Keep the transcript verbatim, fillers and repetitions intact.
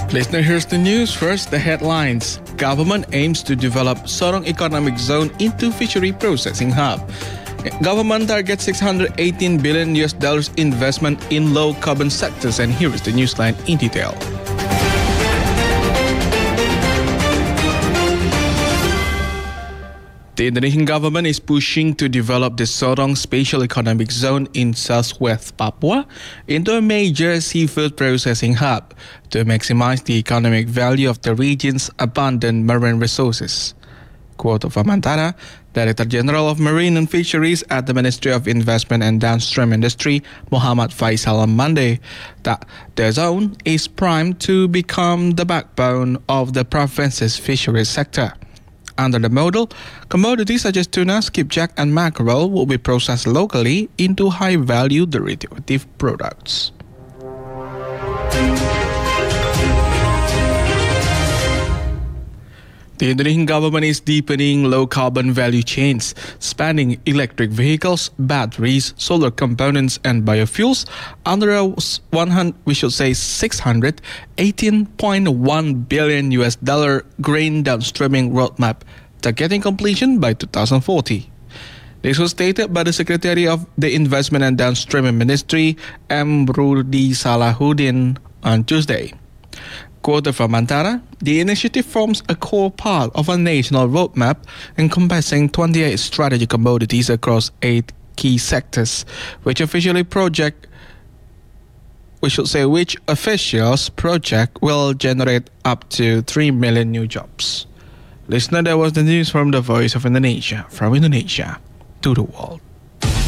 Listener, here's the news. First, the headlines. Government aims to develop Sorong Economic Zone into fishery processing hub. Government targets six hundred eighteen billion U S dollars investment in low carbon sectors. And here is the newsline in detail. The Indonesian government is pushing to develop the Sorong Special Economic Zone in southwest Papua into a major seafood processing hub to maximize the economic value of the region's abundant marine resources. Quote of Amantara, Director General of Marine and Fisheries at the Ministry of Investment and Downstream Industry, Muhammad Faisal on Monday, that the zone is primed to become the backbone of the province's fisheries sector. Under the model, commodities such as tuna, skipjack, and mackerel will be processed locally into high-value derivative products. The Indonesian government is deepening low-carbon value chains, spanning electric vehicles, batteries, solar components, and biofuels under a one hundred, we should say six hundred eighteen point one billion U S dollar green downstreaming roadmap, targeting completion by two thousand forty. This was stated by the Secretary of the Investment and Downstream Ministry, M. Rudi Salahuddin, on Tuesday. Quoted from Amantara, the initiative forms a core part of a national roadmap encompassing twenty-eight strategic commodities across eight key sectors, which officially project, we should say which officials project will generate up to three million new jobs. Listener, that was the news from the Voice of Indonesia, from Indonesia to the world.